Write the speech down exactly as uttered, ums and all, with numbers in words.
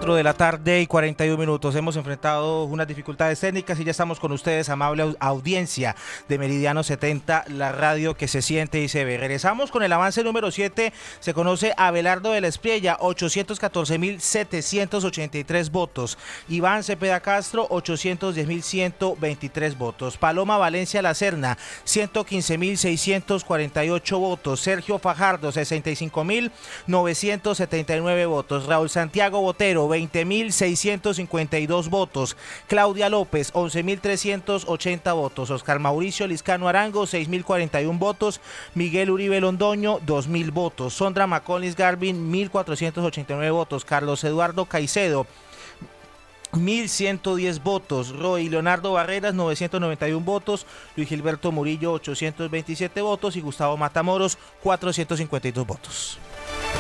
cuatro de la tarde y cuarenta y un minutos. Hemos enfrentado unas dificultades técnicas y ya estamos con ustedes, amable audiencia de Meridiano setenta, la radio que se siente y se ve. Regresamos con el avance número siete. Se conoce Abelardo de la Espriella, ochocientos catorce mil setecientos ochenta y tres votos. Iván Cepeda Castro, ochocientos diez mil ciento veintitrés votos. Paloma Valencia La Serna, ciento quince mil seiscientos cuarenta y ocho votos. Sergio Fajardo, sesenta y cinco mil novecientos setenta y nueve votos. Raúl Santiago Botero, veinte mil seiscientos cincuenta y dos votos. Claudia López, once mil trescientos ochenta votos. Oscar Mauricio Liscano Arango, seis mil cuarenta y un votos. Miguel Uribe Londoño, dos mil votos. Sondra Maconis Garvin, mil cuatrocientos ochenta y nueve votos. Carlos Eduardo Caicedo, mil ciento diez votos. Roy Leonardo Barreras, novecientos noventa y un votos. Luis Gilberto Murillo, ochocientos veintisiete votos. Y Gustavo Matamoros, cuatrocientos cincuenta y dos votos.